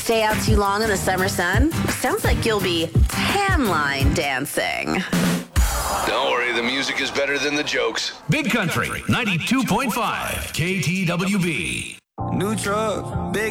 Stay out too long in the summer sun? Sounds like you'll be tan line dancing. Don't worry, the music is better than the jokes. Big Country 92.5 KTWB. New truck, big